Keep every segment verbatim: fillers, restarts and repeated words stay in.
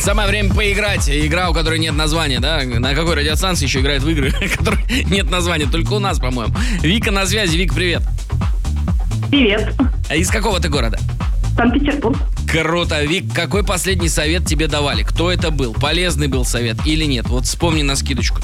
Самое время поиграть. Игра, у которой нет названия, да? На какой радиостанции еще играют в игры, у которой нет названия? Только у нас, по-моему. Вика на связи. Вик, привет. Привет. А из какого ты города? Санкт-Петербург. Круто. Вик, какой последний совет тебе давали? Кто это был? Полезный был совет или нет? Вот вспомни на скидочку.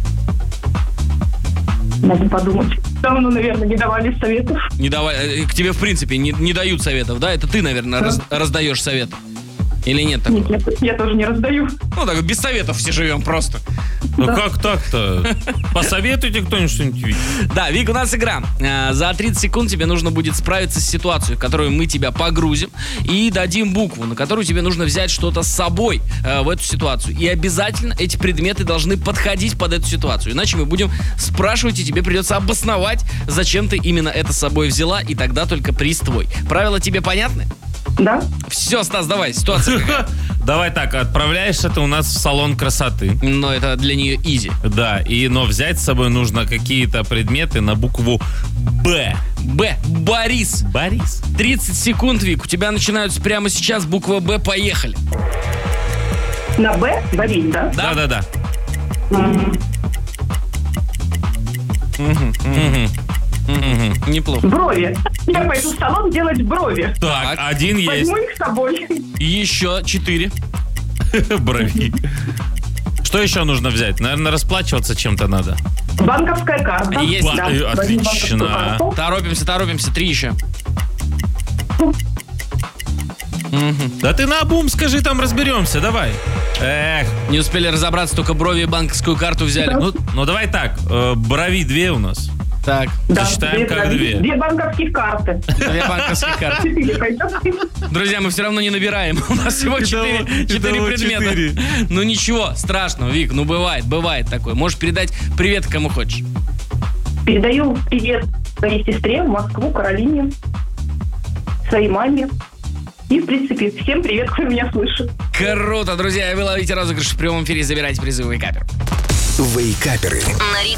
Надо подумать. Давно, наверное, не давали советов. Не давай, к тебе, в принципе, не, не дают советов, да? Это ты, наверное, Да. раз, раздаешь советы. Или нет такого? Нет, я, я тоже не раздаю. Ну, так, без советов все живем просто. Ну Да. как так-то? Посоветуйте кто-нибудь что-нибудь, Вик. Да, Вик, у нас игра. А, За тридцать секунд тебе нужно будет справиться с ситуацией, в которую мы тебя погрузим, и дадим букву, на которую тебе нужно взять что-то с собой э, в эту ситуацию. И обязательно эти предметы должны подходить под эту ситуацию. Иначе мы будем спрашивать, и тебе придется обосновать, зачем ты именно это с собой взяла, и тогда только приз твой. Правила тебе понятны? Да? Все, Стас, давай, ситуация какая? Давай так, отправляешься ты у нас в салон красоты. Но это для нее изи. Да, и, но взять с собой нужно какие-то предметы на букву Б. Б. Борис. Борис. тридцать секунд, Вик. У тебя начинаются прямо сейчас. Буква Б. Поехали. На Б Борис, да? Да? Да-да-да. М, Мгм. Мгм. Неплохо. Брови. Я пойду в салон делать брови. Так, Так. один есть. Возьму их с собой. Еще четыре. Брови. Что еще нужно взять? Наверное, расплачиваться чем-то надо. Банковская карта. Есть. Да, Э, возьму отлично. банковскую карту. Торопимся, торопимся. Три еще. Мгм. Да ты наобум скажи, там разберемся, давай. Эх, Не успели разобраться, только брови и банковскую карту взяли. Да. Ну, ну, ну давай так, э, брови две у нас. так, Да, Засчитаем как брови. две. Две банковских карты. две банковских карты. Четыре пойдет. Друзья, мы все равно не набираем. У нас всего четыре, Итого- четыре итого предмета. четыре. Ну ничего страшного, Вик, ну бывает, бывает такое. Можешь передать привет кому хочешь. Передаю привет своей сестре в Москву, Каролине, своей маме. И, в принципе, всем привет, кто меня слышит. Круто, друзья, вы ловите розыгрыш в прямом эфире, забирайте призы в Вейкапер. Вейкаперы.